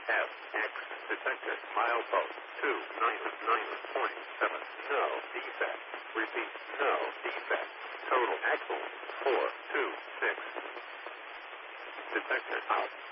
FX detected. Milepost 299.7. No defect. Repeat. No defect. Total axle 426. Detector out.